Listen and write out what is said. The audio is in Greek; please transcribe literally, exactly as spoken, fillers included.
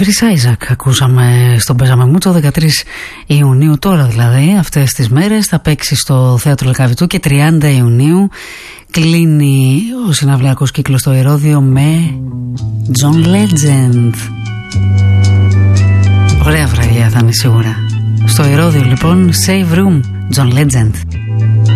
Chris Isaak ακούσαμε στον Παίζαμε Μούτσο, δεκατρείς Ιουνίου, τώρα δηλαδή, αυτές τις μέρες θα παίξει στο Θέατρο Λεκαβητού και τριάντα Ιουνίου κλείνει ο συναυλιακός κύκλος στο Ηρώδειο με John Legend. Ωραία βραδιά θα είναι σίγουρα. Στο Ηρώδειο λοιπόν, Save Room, John Legend.